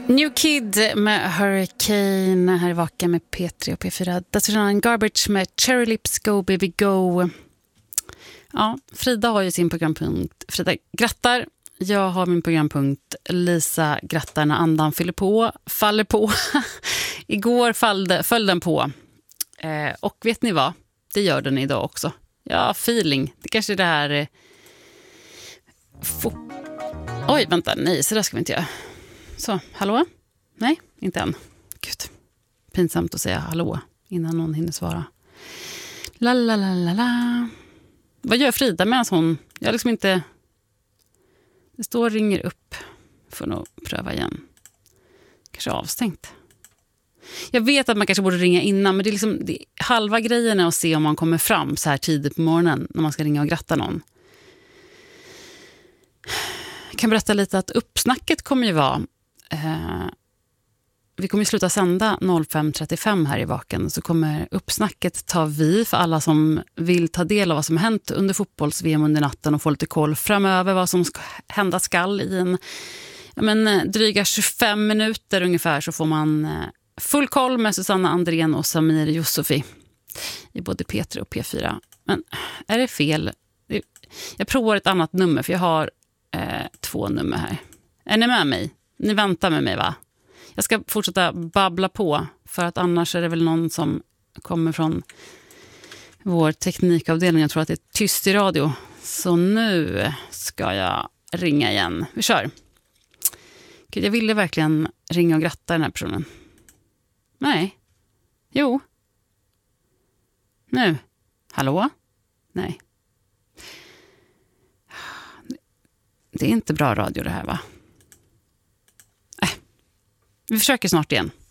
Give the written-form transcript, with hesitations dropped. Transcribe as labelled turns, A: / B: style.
A: New Kid med Hurricane här i Vaka med P3 och P4. Dessutom Garbage med Cherry Lips Go Baby Go. Ja, Frida har ju sin programpunkt Frida grattar. Jag har min programpunkt Lisa grattar när andan faller på. Igår föll den på. Och vet ni vad? Det gör den idag också. Ja, feeling. Det kanske är det här... Oj, vänta. Nej, så där ska vi inte göra. Så, hallå? Nej, inte än. Gud, pinsamt att säga hallå innan någon hinner svara. La la la la la. Vad gör Frida medan hon... Jag liksom inte... Det står ringer upp. Får nog pröva igen. Kanske avstängt. Jag vet att man kanske borde ringa innan, men det är liksom halva grejen är att se om man kommer fram så här tidigt på morgonen när man ska ringa och gratta någon. Jag kan berätta lite att uppsnacket kommer ju vara... vi kommer ju sluta sända 05.35 här i Vaken, så kommer uppsnacket ta vid för alla som vill ta del av vad som hänt under fotbolls-VM under natten och få lite koll framöver vad som ska hända skall i dryga 25 minuter ungefär, så får man full koll med Susanna Andrén och Samir Yusufi i både P3 och P4. Men är det fel? Jag provar ett annat nummer, för jag har 2 nummer här. Är ni med mig? Ni väntar med mig, va? Jag ska fortsätta babbla på, för att annars är det väl någon som kommer från vår teknikavdelning. Jag tror att det är tyst i radio. Så nu ska jag ringa igen. Vi kör. Gud, jag ville verkligen ringa och gratta den här personen. Nej. Jo. Nu. Hallå? Nej. Det är inte bra radio det här, va? Vi försöker snart igen.